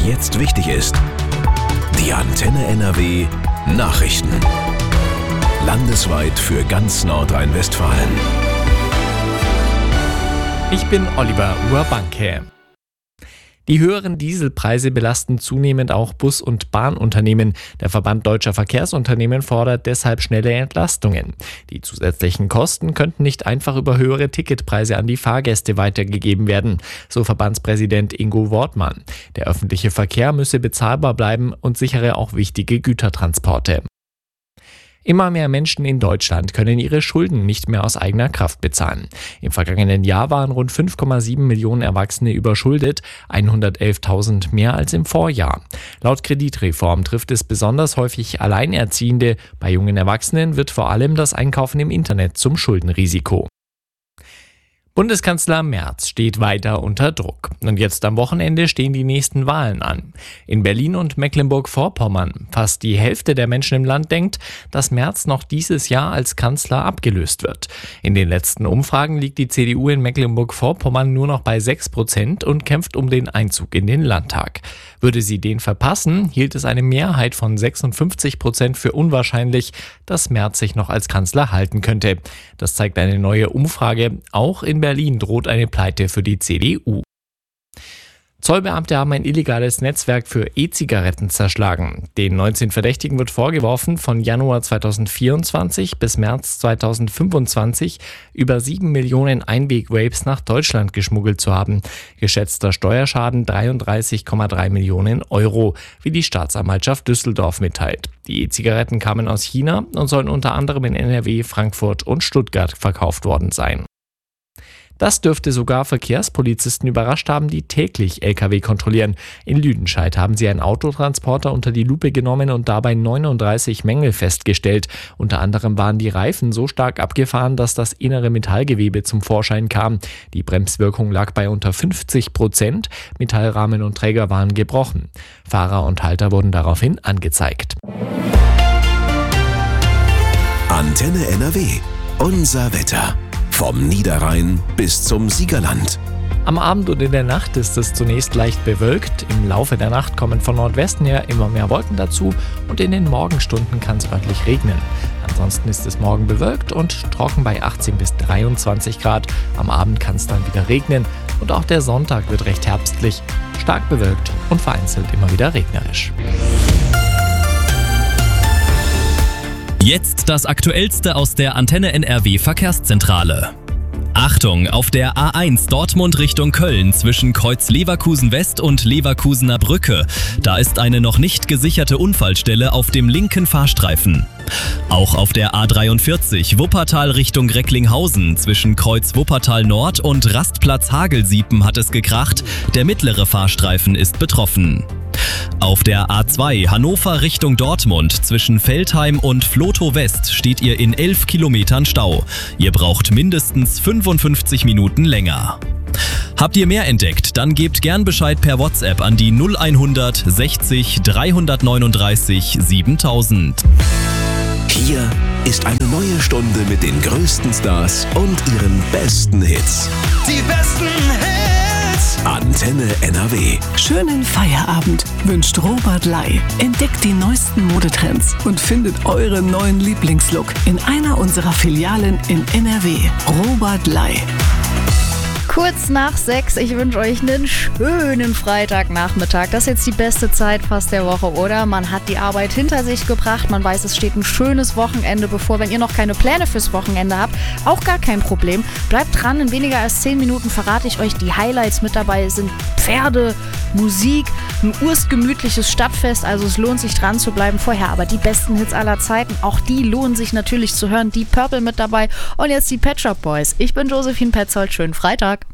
jetzt wichtig ist. Die Antenne NRW Nachrichten. Landesweit für ganz Nordrhein-Westfalen. Ich bin Oliver Urbanke. Die höheren Dieselpreise belasten zunehmend auch Bus- und Bahnunternehmen. Der Verband Deutscher Verkehrsunternehmen fordert deshalb schnelle Entlastungen. Die zusätzlichen Kosten könnten nicht einfach über höhere Ticketpreise an die Fahrgäste weitergegeben werden, so Verbandspräsident Ingo Wortmann. Der öffentliche Verkehr müsse bezahlbar bleiben und sichere auch wichtige Gütertransporte. Immer mehr Menschen in Deutschland können ihre Schulden nicht mehr aus eigener Kraft bezahlen. Im vergangenen Jahr waren rund 5,7 Millionen Erwachsene überschuldet, 111.000 mehr als im Vorjahr. Laut Kreditreform trifft es besonders häufig Alleinerziehende. Bei jungen Erwachsenen wird vor allem das Einkaufen im Internet zum Schuldenrisiko. Bundeskanzler Merz steht weiter unter Druck. Und jetzt am Wochenende stehen die nächsten Wahlen an. In Berlin und Mecklenburg-Vorpommern fast die Hälfte der Menschen im Land denkt, dass Merz noch dieses Jahr als Kanzler abgelöst wird. In den letzten Umfragen liegt die CDU in Mecklenburg-Vorpommern nur noch bei 6% und kämpft um den Einzug in den Landtag. Würde sie den verpassen, hielt es eine Mehrheit von 56% für unwahrscheinlich, dass Merz sich noch als Kanzler halten könnte. Das zeigt eine neue Umfrage. Auch in Berlin droht eine Pleite für die CDU. Zollbeamte haben ein illegales Netzwerk für E-Zigaretten zerschlagen. Den 19 Verdächtigen wird vorgeworfen, von Januar 2024 bis März 2025 über 7 Millionen Einweg-Vapes nach Deutschland geschmuggelt zu haben. Geschätzter Steuerschaden 33,3 Millionen Euro, wie die Staatsanwaltschaft Düsseldorf mitteilt. Die E-Zigaretten kamen aus China und sollen unter anderem in NRW, Frankfurt und Stuttgart verkauft worden sein. Das dürfte sogar Verkehrspolizisten überrascht haben, die täglich Lkw kontrollieren. In Lüdenscheid haben sie einen Autotransporter unter die Lupe genommen und dabei 39 Mängel festgestellt. Unter anderem waren die Reifen so stark abgefahren, dass das innere Metallgewebe zum Vorschein kam. Die Bremswirkung lag bei unter 50%. Metallrahmen und Träger waren gebrochen. Fahrer und Halter wurden daraufhin angezeigt. Antenne NRW. Unser Wetter. Vom Niederrhein bis zum Siegerland. Am Abend und in der Nacht ist es zunächst leicht bewölkt. Im Laufe der Nacht kommen von Nordwesten her immer mehr Wolken dazu und in den Morgenstunden kann es örtlich regnen. Ansonsten ist es morgen bewölkt und trocken bei 18 bis 23 Grad. Am Abend kann es dann wieder regnen und auch der Sonntag wird recht herbstlich, stark bewölkt und vereinzelt immer wieder regnerisch. Jetzt das Aktuellste aus der Antenne NRW Verkehrszentrale. Achtung, auf der A1 Dortmund Richtung Köln zwischen Kreuz Leverkusen West und Leverkusener Brücke. Da ist eine noch nicht gesicherte Unfallstelle auf dem linken Fahrstreifen. Auch auf der A43 Wuppertal Richtung Recklinghausen zwischen Kreuz Wuppertal Nord und Rastplatz Hagelsiepen hat es gekracht. Der mittlere Fahrstreifen ist betroffen. Auf der A2 Hannover Richtung Dortmund zwischen Veltheim und Vlotho West steht ihr in 11 Kilometern Stau. Ihr braucht mindestens 55 Minuten länger. Habt ihr mehr entdeckt? Dann gebt gern Bescheid per WhatsApp an die 0100 60 339 7000. Hier ist eine neue Stunde mit den größten Stars und ihren besten Hits. Die besten Hits! Antenne NRW. Schönen Feierabend wünscht Robert Lai. Entdeckt die neuesten Modetrends und findet euren neuen Lieblingslook in einer unserer Filialen in NRW. Robert Lai. Kurz nach 6, ich wünsche euch einen schönen Freitagnachmittag. Das ist jetzt die beste Zeit fast der Woche, oder? Man hat die Arbeit hinter sich gebracht, man weiß, es steht ein schönes Wochenende bevor. Wenn ihr noch keine Pläne fürs Wochenende habt, auch gar kein Problem. Bleibt dran, in weniger als 10 Minuten verrate ich euch die Highlights. Mit dabei sind Pferde, Musik, ein urstgemütliches Stadtfest, also es lohnt sich dran zu bleiben. Vorher aber die besten Hits aller Zeiten, auch die lohnen sich natürlich zu hören. Deep Purple mit dabei und jetzt die Pet Shop Boys. Ich bin Josephine Petzold, schönen Freitag.